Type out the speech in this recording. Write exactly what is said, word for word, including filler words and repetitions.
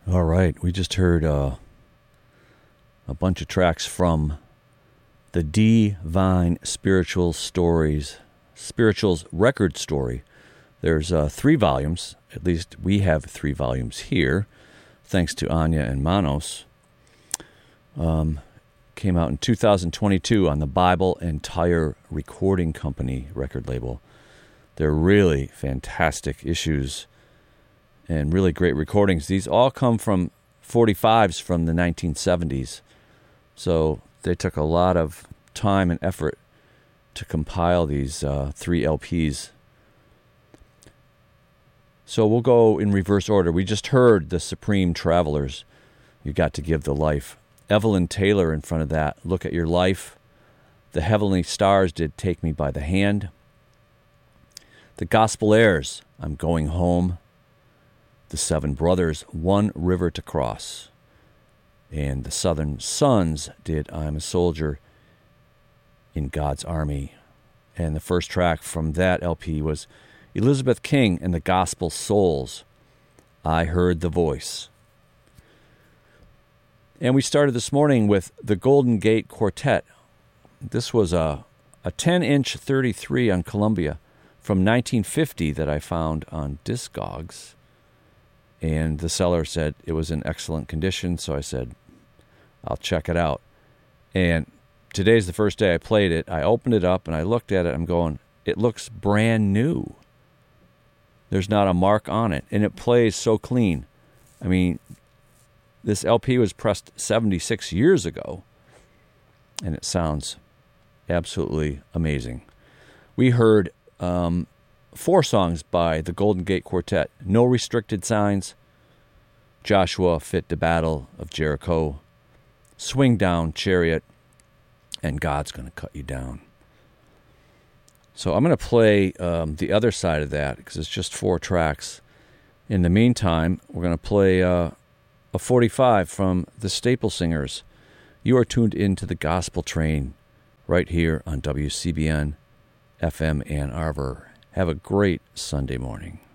All right, we just heard uh, a bunch of tracks from the Divine Spiritual Stories, Spirituals Record Story. There's uh, three volumes, at least we have three volumes here, thanks to Anya and Manos. Um, came out in two thousand twenty-two on the Bible and Tire Recording Company record label. They're really fantastic issues and really great recordings. These all come from forty-fives from the nineteen seventies. So they took a lot of time and effort to compile these uh, three L Ps. So we'll go in reverse order. We just heard the Supreme Travelers, You Got to Give the Life. Evelyn Taylor in front of that, Look at Your Life. The Heavenly Stars did Take Me by the Hand. The Gospel Airs, I'm Going Home. The Seven Brothers, One River to Cross. And the Southern Sons did I'm a Soldier in God's Army. And the first track from that L P was Elizabeth King and the Gospel Souls, I Heard the Voice. And we started this morning with the Golden Gate Quartet. This was a a ten-inch thirty-three on Columbia from nineteen fifty that I found on Discogs. And the seller said it was in excellent condition, so I said, I'll check it out. And today's the first day I played it. I opened it up and I looked at it. I'm going, it looks brand new. There's not a mark on it, and it plays so clean. I mean, this L P was pressed seventy-six years ago, and it sounds absolutely amazing. We heard um, four songs by the Golden Gate Quartet. No Restricted Signs, Joshua Fit to Battle of Jericho, Swing Down Chariot, and God's Gonna Cut You Down. So I'm going to play um, the other side of that because it's just four tracks. In the meantime, we're going to play uh, a forty-five from the Staple Singers. You are tuned into the Gospel Train right here on W C B N F M Ann Arbor. Have a great Sunday morning.